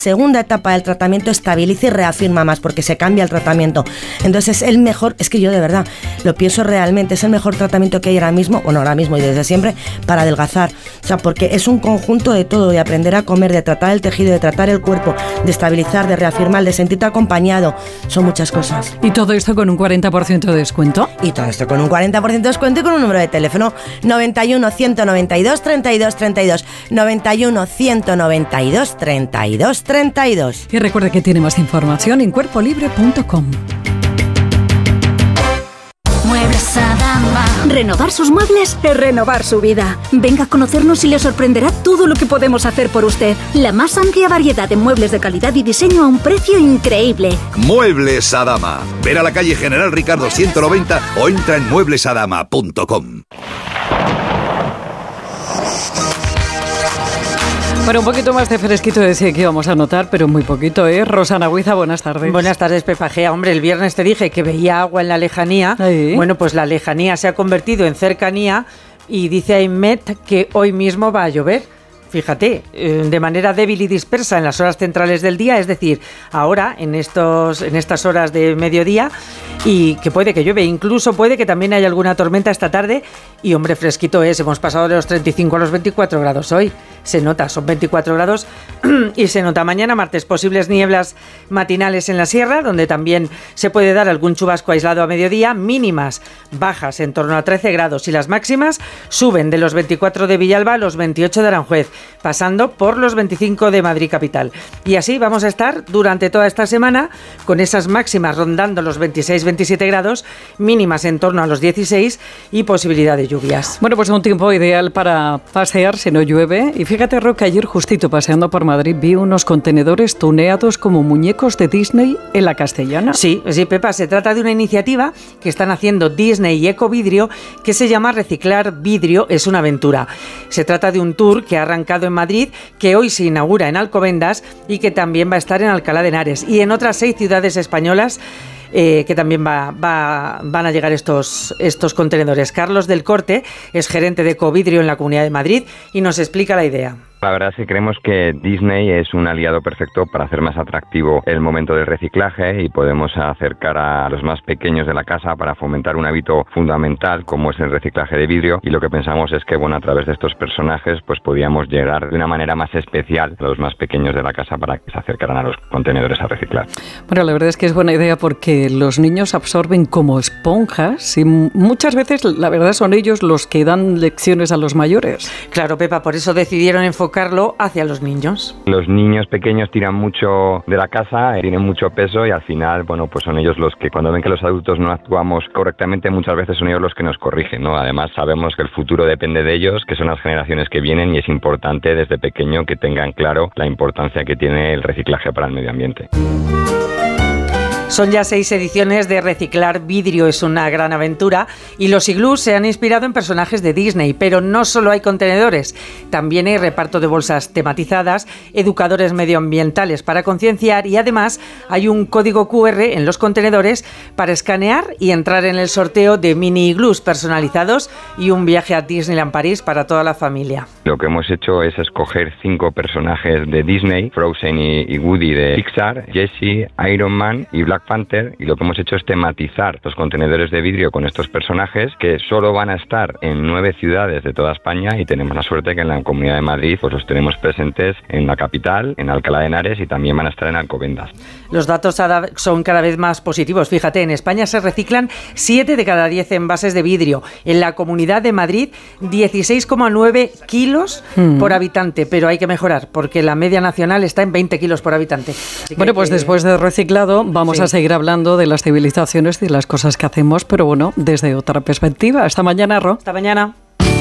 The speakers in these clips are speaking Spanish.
segunda etapa del tratamiento estabiliza y reafirma más porque se cambia el tratamiento. Entonces es el mejor, es que yo de verdad lo pienso realmente, es el mejor tratamiento que hay ahora mismo, bueno, ahora mismo y desde siempre, para adelgazar. O sea, porque es un conjunto de todo, de aprender a comer, de tratar el tejido, de tratar el cuerpo, de estabilizar, de reafirmar, de sentirte acompañado. Son muchas cosas. ¿Y todo esto con un 40% de descuento? Y todo esto con un 40% de descuento y con un número de teléfono 91 192 32 32 91 192 32 32. Y recuerda que tiene más información en cuerpolibre.com. Muebles Adama. Renovar sus muebles es renovar su vida. Venga a conocernos y le sorprenderá todo lo que podemos hacer por usted. La más amplia variedad de muebles de calidad y diseño a un precio increíble. Muebles Adama. Ver a la calle General Ricardo 190 o entra en mueblesadama.com. Bueno, un poquito más de fresquito decía que íbamos a notar, pero muy poquito, ¿eh? Rosana Huiza, buenas tardes. Buenas tardes, Pepa Gea. Hombre, el viernes te dije que veía agua en la lejanía. Ahí. Bueno, pues la lejanía se ha convertido en cercanía y dice Aymet que hoy mismo va a llover. Fíjate, de manera débil y dispersa en las horas centrales del día, es decir, ahora, en estas horas de mediodía, y que puede que llueve, incluso puede que también haya alguna tormenta esta tarde, y hombre, fresquito es, hemos pasado de los 35 a los 24 grados hoy, se nota, son 24 grados, y se nota mañana, martes, posibles nieblas matinales en la sierra, donde también se puede dar algún chubasco aislado a mediodía, mínimas bajas en torno a 13 grados, y las máximas suben de los 24 de Villalba a los 28 de Aranjuez, pasando por los 25 de Madrid capital. Y así vamos a estar durante toda esta semana con esas máximas rondando los 26-27 grados, mínimas en torno a los 16 y posibilidad de lluvias. Bueno, pues un tiempo ideal para pasear si no llueve. Y fíjate, Roque, ayer justito paseando por Madrid vi unos contenedores tuneados como muñecos de Disney en la Castellana. Sí, Pepa, se trata de una iniciativa que están haciendo Disney y Ecovidrio que se llama Reciclar Vidrio es una aventura. Se trata de un tour que ha arrancado en Madrid, que hoy se inaugura en Alcobendas y que también va a estar en Alcalá de Henares y en otras 6 ciudades españolas que también van a llegar estos contenedores. Carlos del Corte es gerente de Ecovidrio en la Comunidad de Madrid y nos explica la idea. La verdad es que creemos que Disney es un aliado perfecto para hacer más atractivo el momento del reciclaje y podemos acercar a los más pequeños de la casa para fomentar un hábito fundamental como es el reciclaje de vidrio, y lo que pensamos es que a través de estos personajes pues podíamos llegar de una manera más especial a los más pequeños de la casa para que se acercaran a los contenedores a reciclar. Bueno, la verdad es que es buena idea porque los niños absorben como esponjas y muchas veces la verdad son ellos los que dan lecciones a los mayores. Claro, Pepa, por eso decidieron enfocarlo hacia los niños. Los niños pequeños tiran mucho de la casa, tienen mucho peso y al final, pues son ellos los que cuando ven que los adultos no actuamos correctamente, muchas veces son ellos los que nos corrigen, ¿no? Además sabemos que el futuro depende de ellos, que son las generaciones que vienen y es importante desde pequeño que tengan claro la importancia que tiene el reciclaje para el medio ambiente. Son ya 6 ediciones de Reciclar Vidrio es una gran aventura y los iglús se han inspirado en personajes de Disney, pero no solo hay contenedores, también hay reparto de bolsas tematizadas, educadores medioambientales para concienciar y además hay un código QR en los contenedores para escanear y entrar en el sorteo de mini iglús personalizados y un viaje a Disneyland París para toda la familia. Lo que hemos hecho es escoger 5 personajes de Disney, Frozen y Woody de Pixar, Jessie, Iron Man y Black Panther, y lo que hemos hecho es tematizar los contenedores de vidrio con estos personajes que solo van a estar en 9 ciudades de toda España y tenemos la suerte que en la Comunidad de Madrid pues los tenemos presentes en la capital, en Alcalá de Henares y también van a estar en Alcobendas. Los datos son cada vez más positivos. Fíjate, en España se reciclan 7 de cada 10 envases de vidrio. En la Comunidad de Madrid 16,9 kilos por habitante, pero hay que mejorar porque la media nacional está en 20 kilos por habitante. Bueno, pues después de reciclado vamos a seguir hablando de las civilizaciones y de las cosas que hacemos, pero desde otra perspectiva. Hasta mañana, Ro. Hasta mañana.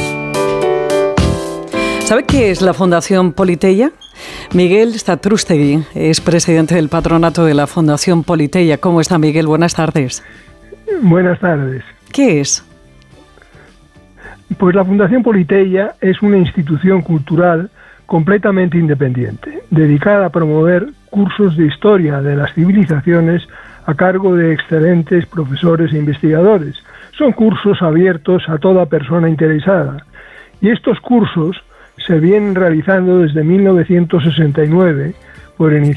¿Sabe qué es la Fundación Politeia? Miguel Zatrústegui es presidente del patronato de la Fundación Politeia. ¿Cómo está, Miguel? Buenas tardes. Buenas tardes. ¿Qué es? Pues la Fundación Politeia es una institución cultural completamente independiente, dedicada a promover cursos de historia de las civilizaciones a cargo de excelentes profesores e investigadores. Son cursos abiertos a toda persona interesada. Y estos cursos se vienen realizando desde 1969 por iniciativa